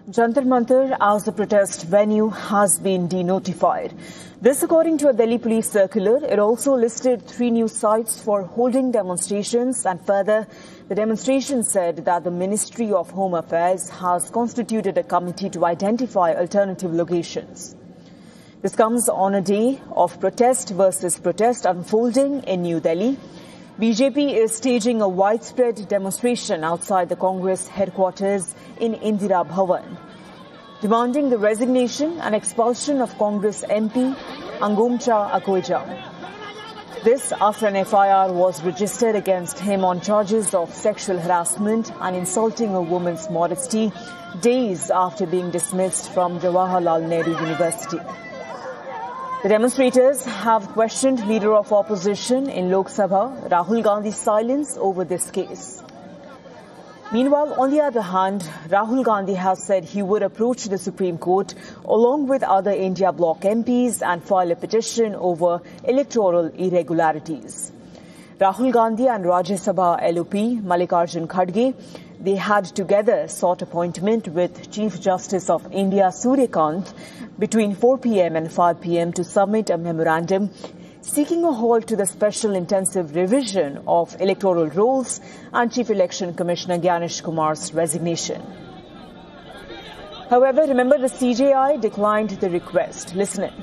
Jantar Mantar as the protest venue has been denotified. This according to a Delhi police circular. It also listed 3 new sites for holding demonstrations, and further, the demonstration said that the Ministry of Home Affairs has constituted a committee to identify alternative locations. This comes on a day of protest versus protest unfolding in New Delhi. BJP is staging a widespread demonstration outside the Congress headquarters in Indira Bhavan, demanding the resignation and expulsion of Congress MP Angomcha Akoijam. This after an FIR was registered against him on charges of sexual harassment and insulting a woman's modesty days after being dismissed from Jawaharlal Nehru University. The demonstrators have questioned Leader of Opposition in Lok Sabha, Rahul Gandhi's silence over this case. Meanwhile, on the other hand, Rahul Gandhi has said he would approach the Supreme Court along with other India Bloc MPs and file a petition over electoral irregularities. Rahul Gandhi and Rajya Sabha LOP Mallikarjun Kharge, they had together sought appointment with Chief Justice of India Surya Kant between 4 p.m. and 5 p.m. to submit a memorandum seeking a halt to the special intensive revision of electoral rolls and Chief Election Commissioner Gyanesh Kumar's resignation. However, remember, the CJI declined the request. Listen in.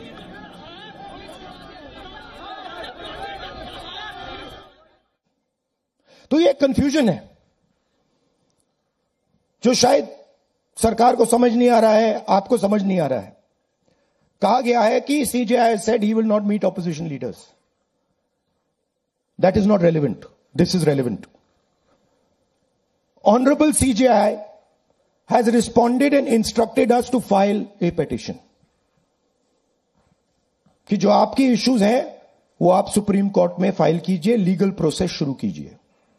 तो ये confusion है जो शायद सरकार को समझ नहीं आ रहा है, आपको समझ नहीं आ रहा है. कहा गया है कि CJI said he will not meet opposition leaders. That is not relevant. This is relevant. Honorable CJI has responded and instructed us to file a petition. कि जो आपकी इश्यूज हैं वो आप सुप्रीम कोर्ट में फाइल कीजिए, लीगल प्रोसेस शुरू कीजिए.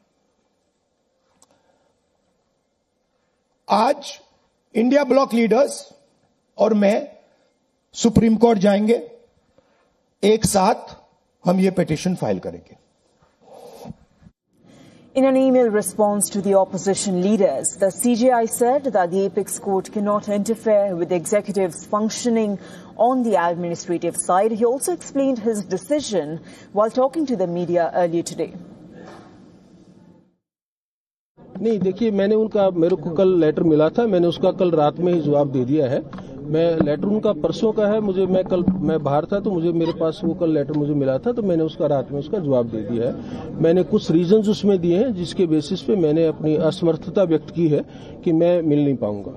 आज इंडिया ब्लॉक लीडर्स और मैं सुप्रीम कोर्ट जाएंगे. एक साथ हम ये पिटीशन फाइल करेंगे. In an email response to the opposition leaders, the CJI said that the Apex Court cannot interfere with the executive's functioning on the administrative side. He also explained his decision while talking to the media earlier today. नहीं, देखिए, मेरे को कल letter मिला था. मैंने उसका कल रात में ही जवाब दे दिया है. मैं लेटर उनका परसों का है. मैं बाहर था तो मेरे पास वो कल लेटर मुझे मिला था, तो मैंने उसका रात में उसका जवाब दे दिया है. मैंने कुछ रीजंस उसमें दिए हैं जिसके बेसिस पे मैंने अपनी असमर्थता व्यक्त की है कि मैं मिल नहीं पाऊंगा.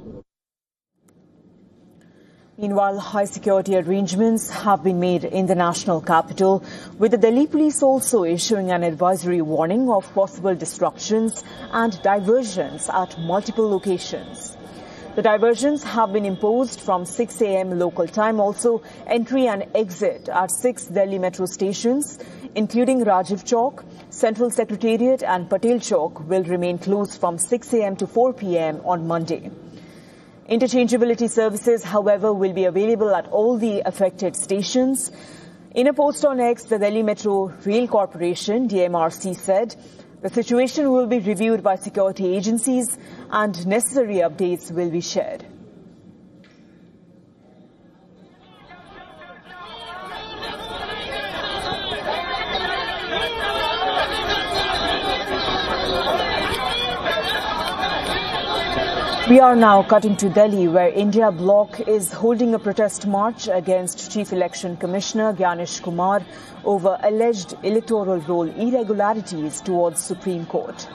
Meanwhile, high security arrangements have been made in the national capital, with the Delhi police also issuing an advisory warning of possible disruptions and diversions at multiple locations. The diversions have been imposed from 6 a.m. local time. Also, entry and exit at 6 Delhi metro stations, including Rajiv Chowk, Central Secretariat and Patel Chowk, will remain closed from 6 a.m. to 4 p.m. on Monday. Interchangeability services, however, will be available at all the affected stations. In a post on X, the Delhi Metro Rail Corporation, DMRC, said the situation will be reviewed by security agencies and necessary updates will be shared. We are now cutting to Delhi, where India Bloc is holding a protest march against Chief Election Commissioner Gyanesh Kumar over alleged electoral roll irregularities towards Supreme Court.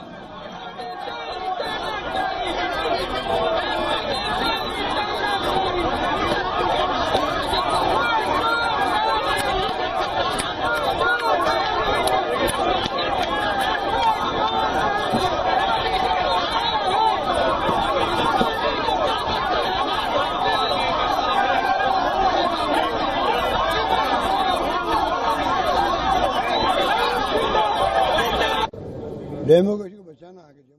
Democracy को बचाना आगे